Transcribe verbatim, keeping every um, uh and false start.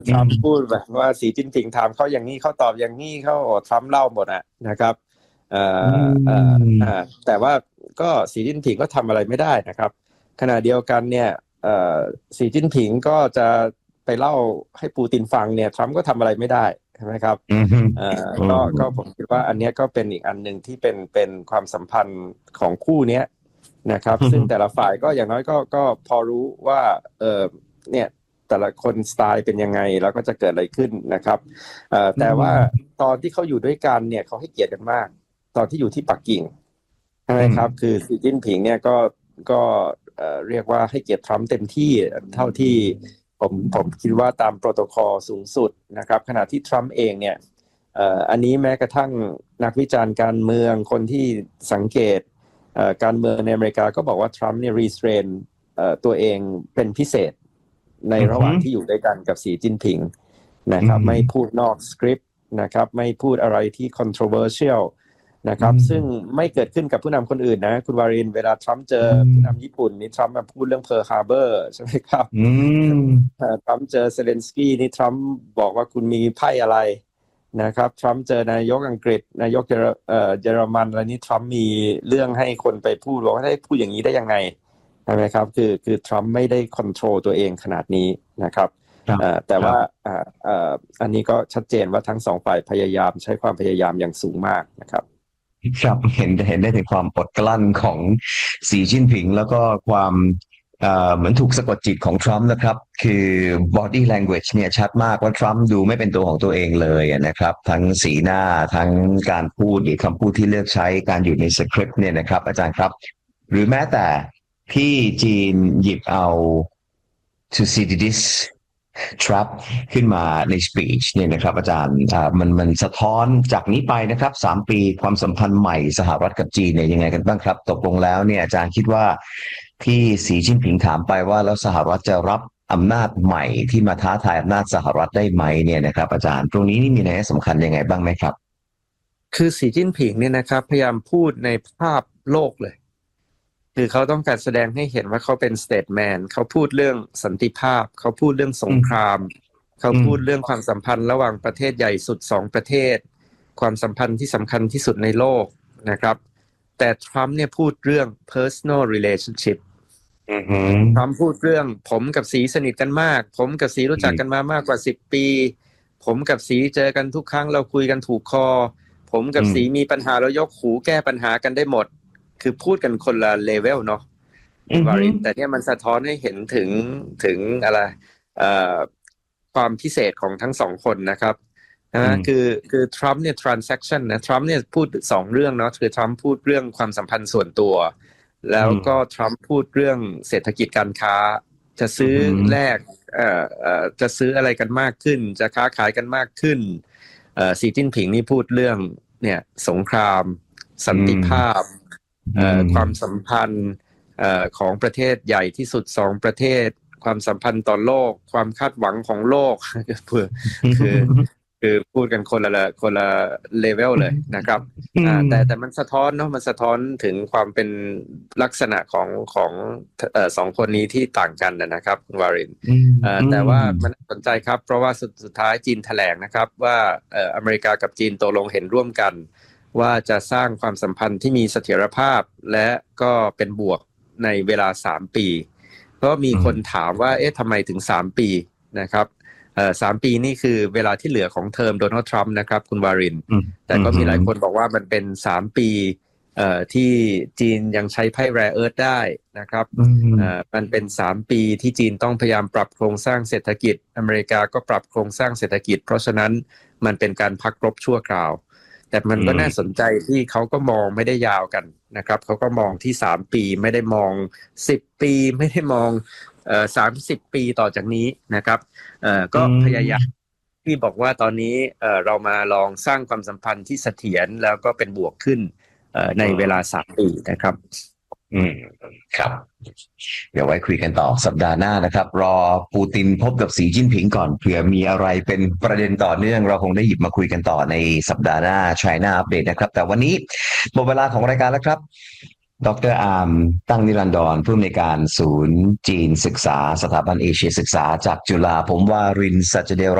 ทรัมป์พูดแบบว่าสีจิ้นผิงถามเขาอย่างนี้เขาตอบอย่างนี้เขาทรัมป์เล่าหมดอะนะครับเอ่อเอ่ออ่าแต่ว่าก็สีจิ้นผิงก็ทำอะไรไม่ได้นะครับขณะเดียวกันเนี่ยเอ่อสีจิ้นผิงก็จะไปเล่าให้ปูตินฟังเนี่ยทรัมป์ก็ทำอะไรไม่ได้ใช่ไหมครับเอ่อก็ก็ผมคิดว่าอันนี้ก็เป็นอีกอันหนึ่งที่เป็นเป็นความสัมพันธ์ของคู่เนี้ยนะครับซึ่งแต่ละฝ่ายก็อย่างน้อยก็ก็พอรู้ว่าเออเนี่ยแต่ละคนสไตล์เป็นยังไงแล้วก็จะเกิดอะไรขึ้นนะครับเอ่อแต่ว่าตอนที่เขาอยู่ด้วยกันเนี่ยเขาให้เกียรติกันมากตอนที่อยู่ที่ปักกิ่งใช่ไหมครับคือสีจิ้นผิงเนี่ยก็ก็เอ่อเรียกว่าให้เกียรติทรัมป์เต็มที่เท่าที่ผมผมคิดว่าตามโปรโตคอลสูงสุดนะครับขณะที่ทรัมป์เองเนี่ยเอ่ออันนี้แม้กระทั่งนักวิจารณ์การเมืองคนที่สังเกตเอ่อการเมืองในอเมริกาก็บอกว่าทรัมป์เนี่ยรีสเตรนเอ่อตัวเองเป็นพิเศษในระหว่างที่อยู่ด้วยกันกับสีจิ้นผิงนะครับไม่พูดนอกสคริปต์นะครับไม่พูดอะไรที่ controversial นะครับซึ่งไม่เกิดขึ้นกับผู้นำคนอื่นนะคุณวารินเวลาทรัมป์เจอผู้นำญี่ปุ่นนี่ทรัมป์มาพูดเรื่องเพิร์ลฮาร์เบอร์ใช่ไหมครับทรัมป์เจอเซเลนสกี้นี่ทรัมป์บอกว่าคุณมีไพ่อะไรนะครับทรัมป์เจอนายกอังกฤษนายกเยอรเอ่อเยอรมันแล้วนี่ทรัมป์มีเรื่องให้คนไปพูดบอกว่าให้พูดอย่างนี้ได้ยังไงใช่ไหมครับคือคือทรัมป์ไม่ได้คอนโทรลตัวเองขนาดนี้นะครับแต่ว่าอันนี้ก็ชัดเจนว่าทั้งสองฝ่ายพยายามใช้ความพยายามอย่างสูงมากนะครับครับเห็นเห็นได้ถึงความอดกลั้นของสีจิ้นผิงแล้วก็ความเหมือนถูกสะกดจิตของทรัมป์นะครับคือ body language เนี่ยชัดมากว่าทรัมป์ดูไม่เป็นตัวของตัวเองเลยนะครับทั้งสีหน้าทั้งการพูดหรือคำพูดที่เลือกใช้การอยู่ในสคริปต์เนี่ยนะครับอาจารย์ครับหรือแม้แต่ที่จีนหยิบเอา Thucydides trap ขึ้นมาใน speech เนี่ยนะครับอาจารย์มันมันสะท้อนจากนี้ไปนะครับสามปีความสัมพันธ์ใหม่สหรัฐกับจีนเนี่ยยังไงกันบ้างครับตกลงแล้วเนี่ยอาจารย์คิดว่าที่สีจิ้นผิงถามไปว่าแล้วสหรัฐจะรับอำนาจใหม่ที่มาท้าทายอำนาจสหรัฐได้ไหมเนี่ยนะครับอาจารย์ตรงนี้นี่มีนัยสำคัญยังไงบ้างไหมครับคือสีจิ้นผิงเนี่ยนะครับพยายามพูดในภาพโลกเลยคือเขาต้องการแสดงให้เห็นว่าเขาเป็นสเตทแมนเขาพูดเรื่องสันติภาพเขาพูดเรื่องสงครามเขาพูดเรื่องความสัมพันธ์ระหว่างประเทศใหญ่สุดสองประเทศความสัมพันธ์ที่สำคัญที่สุดในโลกนะครับแต่ทรัมป์เนี่ยพูดเรื่อง personal relationship ทรัมป์พูดเรื่องผมกับสีสนิทกันมากผมกับสีรู้จักกันมามากกว่าสิบปีผมกับสีเจอกันทุกครั้งเราคุยกันถูกคอผมกับสีมีปัญหาเรายกหูแก้ปัญหากันได้หมดคือพูดกันคนละเลเวลเนาะวารินแต่เนี่ยมันสะท้อนให้เห็นถึงถึงอะไรเอ่อความพิเศษของทั้งสองคนนะครับนะคือคือทรัมป์เนี่ย transaction นะทรัมป์เนี่ยพูดสองเรื่องเนาะคือทรัมป์พูดเรื่องความสัมพันธ์ส่วนตัวแล้วก็ทรัมป์พูดเรื่องเศรษฐกิจการค้าจะซื้อแลกเอ่อเอ่อจะซื้ออะไรกันมากขึ้นจะค้าขายกันมากขึ้นเอ่อสีจิ้นผิงนี่พูดเรื่องเนี่ยสงครามสันติภาพความสัมพันธ์ของประเทศใหญ่ที่สุดสองประเทศความสัมพันธ์ต่อโลกความคาดหวังของโลกคือคือคือพูดกันคนละคนละเลเวลเลยนะครับแต่แต่มันสะท้อนเนาะมันสะท้อนถึงความเป็นลักษณะของของเอ่อสองคนนี้ที่ต่างกันนะครับคุณวารินแต่ว่ามันสนใจครับเพราะว่าสุดสุดท้ายจีนแถลงนะครับว่าเอ่ออเมริกากับจีนตกลงเห็นร่วมกันว่าจะสร้างความสัมพันธ์ที่มีเสถียรภาพและก็เป็นบวกในเวลาสามปีเพราะมีคนถามว่าเอ๊ะทำไมถึงสามปีนะครับเอ่อสามปีนี่คือเวลาที่เหลือของเทอมโดนัลด์ทรัมป์นะครับคุณวารินแต่ก็มีหลายคนบอกว่ามันเป็นสามปีเอ่อที่จีนยังใช้ไพ่แรเอิร์ธได้นะครับเอ่อมันเป็นสามปีที่จีนต้องพยายามปรับโครงสร้างเศรษฐกิจอเมริกาก็ปรับโครงสร้างเศรษฐกิจเพราะฉะนั้นมันเป็นการพักรบชั่วคราวแต่มันก็น่าสนใจที่เขาก็มองไม่ได้ยาวกันนะครับเขาก็มองที่สามปีไม่ได้มองสิบปีไม่ได้มองเอ่อสามสิบปีต่อจากนี้นะครับเอ่อก็พยายามที่บอกว่าตอนนี้เอ่อเรามาลองสร้างความสัมพันธ์ที่เสถียรแล้วก็เป็นบวกขึ้นเอ่อในเวลาสามปีนะครับอืมครับเดี๋ยวไว้คุยกันต่อสัปดาห์หน้านะครับรอปูตินพบกับสีจิ้นผิงก่อนเผื่อมีอะไรเป็นประเด็นต่อเนื่องเราคงได้หยิบมาคุยกันต่อในสัปดาห์หน้า China Update นะครับแต่วันนี้หมดเวลาของรายการแล้วครับดรอาร์มตั้งนิรันดรผู้อำนวยการศูนย์จีนศึกษาสถาบันเอเชียศึกษาจากจุฬาผมวารินทร์ สัจเดล